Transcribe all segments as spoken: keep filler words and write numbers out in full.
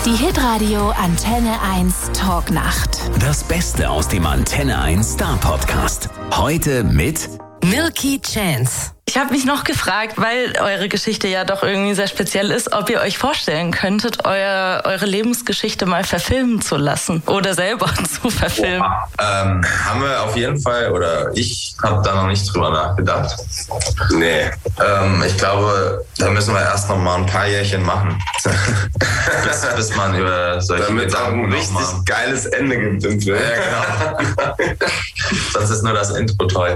Die Hitradio Antenne eins Talknacht. Das Beste aus dem Antenne eins Star Podcast. Heute mit Milky Chance. Ich habe mich noch gefragt, weil eure Geschichte ja doch irgendwie sehr speziell ist, ob ihr euch vorstellen könntet, euer, eure Lebensgeschichte mal verfilmen zu lassen oder selber zu verfilmen. Ähm, haben wir auf jeden Fall, oder ich habe da noch nicht drüber nachgedacht. Nee, ähm, ich glaube, da müssen wir erst noch mal ein paar Jährchen machen, bis, bis man über solche Damit es auch Gedanken ein richtig noch mal geiles Ende gibt im Film. Ja, genau. Sonst ist nur das Intro toll.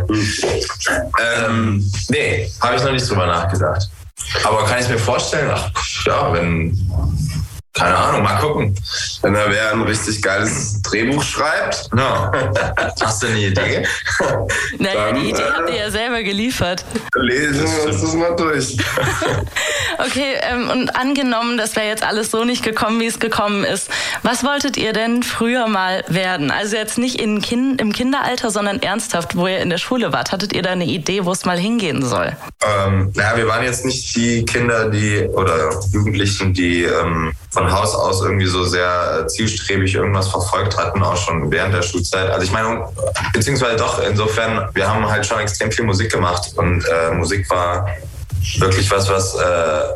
ähm, nee, habe ich noch nicht drüber nachgedacht. Aber kann ich mir vorstellen, ach ja, wenn, keine Ahnung, mal gucken. Wenn er wer ein richtig geiles Drehbuch schreibt. No. Hast du eine Idee? Naja, Dann, die Idee äh, habt ihr ja selber geliefert. Lesen wir uns das mal durch. Okay, ähm, und angenommen, das wäre jetzt alles so nicht gekommen, wie es gekommen ist. Was wolltet ihr denn früher mal werden? Also jetzt nicht in kind, im Kinderalter, sondern ernsthaft, wo ihr in der Schule wart. Hattet ihr da eine Idee, wo es mal hingehen soll? Ähm, naja, wir waren jetzt nicht die Kinder, die oder Jugendlichen, die ähm, von Haus aus irgendwie so sehr äh, zielstrebig irgendwas verfolgt hatten, auch schon während der Schulzeit. Also ich meine, beziehungsweise doch, insofern, wir haben halt schon extrem viel Musik gemacht und äh, Musik war wirklich was, was äh,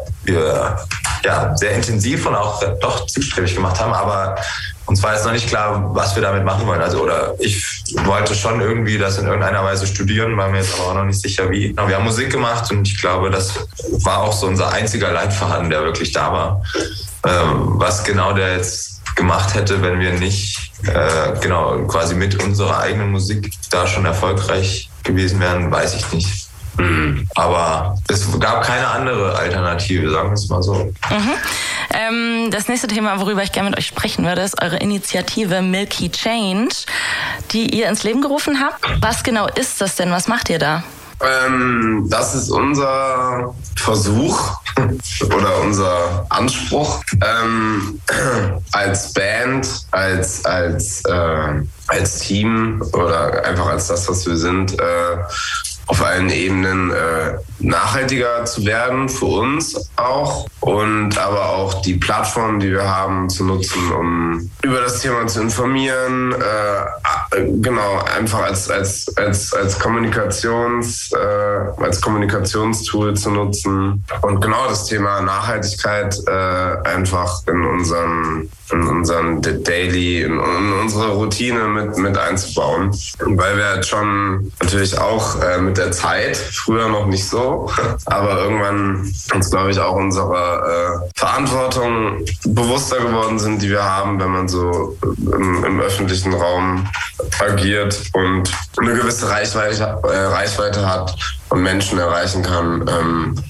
wir ja, sehr intensiv und auch äh, doch zielstrebig gemacht haben, aber uns war jetzt noch nicht klar, was wir damit machen wollen. Also, oder ich wollte schon irgendwie das in irgendeiner Weise studieren, war mir jetzt aber auch noch nicht sicher, wie. Wir haben Musik gemacht und ich glaube, das war auch so unser einziger Leitfaden, der wirklich da war. Ähm, was genau der jetzt gemacht hätte, wenn wir nicht äh, genau quasi mit unserer eigenen Musik da schon erfolgreich gewesen wären, weiß ich nicht. Mhm. Aber es gab keine andere Alternative, sagen wir es mal so. Mhm. Ähm, das nächste Thema, worüber ich gerne mit euch sprechen würde, ist eure Initiative Milky Change, die ihr ins Leben gerufen habt. Was genau ist das denn? Was macht ihr da? Ähm, das ist unser Versuch oder unser Anspruch, ähm, als Band, als, als, äh, als Team oder einfach als das, was wir sind, äh, auf allen Ebenen äh, nachhaltiger zu werden, für uns auch, und aber auch die Plattform, die wir haben, zu nutzen, um über das Thema zu informieren, äh, genau, einfach als, als, als, als, Kommunikations, äh, als Kommunikationstool zu nutzen und genau das Thema Nachhaltigkeit äh, einfach in unseren, in unseren Daily, in, in unsere Routine mit, mit einzubauen, weil wir halt schon natürlich auch äh, mit der Zeit, früher noch nicht so, aber irgendwann uns, glaube ich, auch unserer äh, Verantwortung bewusster geworden sind, die wir haben, wenn man so im, im öffentlichen Raum agiert und eine gewisse Reichweite, äh, Reichweite hat und Menschen erreichen kann. Ähm,